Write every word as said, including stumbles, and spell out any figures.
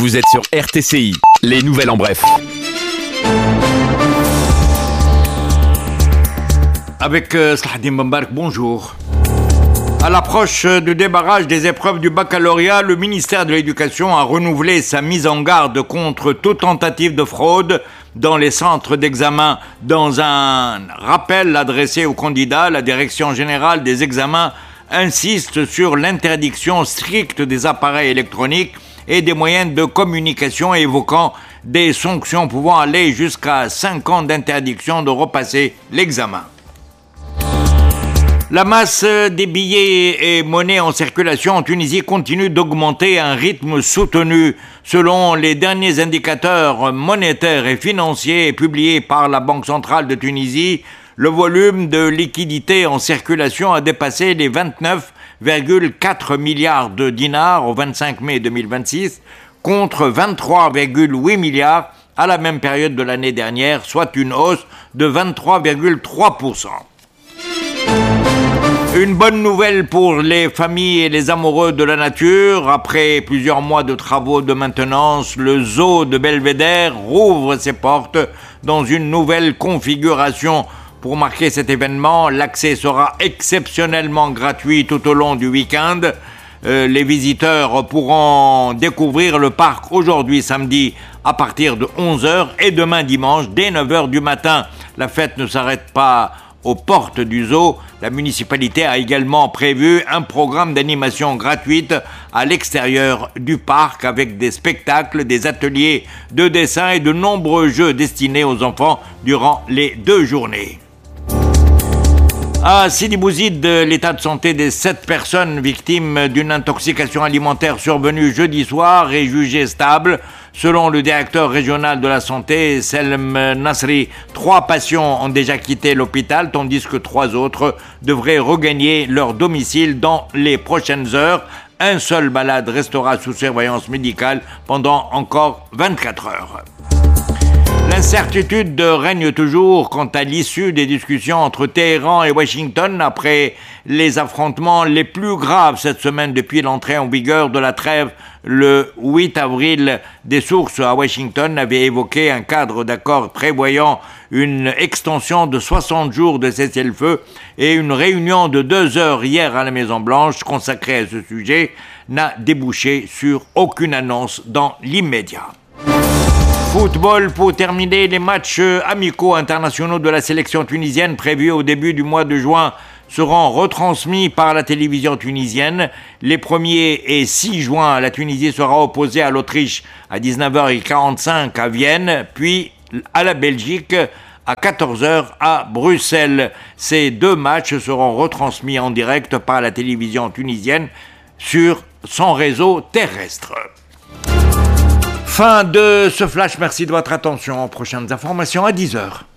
Vous êtes sur R T C I, les nouvelles en bref. Avec euh, Slahaddin Bambark, bonjour. À l'approche du débarrage des épreuves du baccalauréat, le ministère de l'Éducation a renouvelé sa mise en garde contre toute tentative de fraude dans les centres d'examen. Dans un rappel adressé aux candidats, la Direction générale des examens insiste sur l'interdiction stricte des appareils électroniques et des moyens de communication, évoquant des sanctions pouvant aller jusqu'à cinq ans d'interdiction de repasser l'examen. La masse des billets et monnaies en circulation en Tunisie continue d'augmenter à un rythme soutenu. Selon les derniers indicateurs monétaires et financiers publiés par la Banque centrale de Tunisie, le volume de liquidités en circulation a dépassé les vingt-neuf virgule quatre milliards de dinars au vingt-cinq mai deux mille vingt-six, contre vingt-trois virgule huit milliards à la même période de l'année dernière, soit une hausse de vingt-trois virgule trois pour cent. Une bonne nouvelle pour les familles et les amoureux de la nature. Après plusieurs mois de travaux de maintenance, le zoo de Belvédère rouvre ses portes dans une nouvelle configuration. Pour marquer cet événement, l'accès sera exceptionnellement gratuit tout au long du week-end. Euh, les visiteurs pourront découvrir le parc aujourd'hui samedi à partir de onze heures et demain dimanche dès neuf heures du matin. La fête ne s'arrête pas aux portes du zoo. La municipalité a également prévu un programme d'animation gratuite à l'extérieur du parc avec des spectacles, des ateliers de dessin et de nombreux jeux destinés aux enfants durant les deux journées. À Sidi Bouzid, l'état de santé des sept personnes victimes d'une intoxication alimentaire survenue jeudi soir est jugé stable. Selon le directeur régional de la santé, Selm Nasri, trois patients ont déjà quitté l'hôpital, tandis que trois autres devraient regagner leur domicile dans les prochaines heures. Un seul malade restera sous surveillance médicale pendant encore vingt-quatre heures. L'incertitude règne toujours quant à l'issue des discussions entre Téhéran et Washington après les affrontements les plus graves cette semaine depuis l'entrée en vigueur de la trêve le huit avril. Des sources à Washington avaient évoqué un cadre d'accord prévoyant une extension de soixante jours de cessez-le-feu, et une réunion de deux heures hier à la Maison-Blanche consacrée à ce sujet n'a débouché sur aucune annonce dans l'immédiat. Football, pour terminer, les matchs amicaux internationaux de la sélection tunisienne prévus au début du mois de juin seront retransmis par la télévision tunisienne. Les premiers et six juin, la Tunisie sera opposée à l'Autriche à dix-neuf heures quarante-cinq à Vienne, puis à la Belgique à quatorze heures à Bruxelles. Ces deux matchs seront retransmis en direct par la télévision tunisienne sur son réseau terrestre. Fin de ce flash, merci de votre attention. Prochaines informations à dix heures.